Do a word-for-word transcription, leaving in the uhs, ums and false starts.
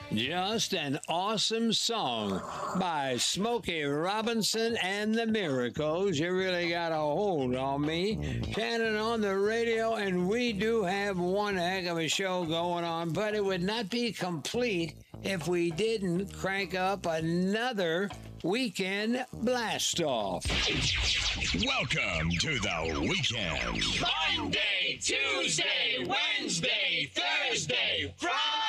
Just an awesome song by Smokey Robinson and the Miracles. You really got a hold on me. Shannon on the radio, and we do have one heck of a show going on, but it would not be complete if we didn't crank up another weekend blast off. Welcome to the weekend. Monday, Tuesday, Wednesday, Thursday, Friday.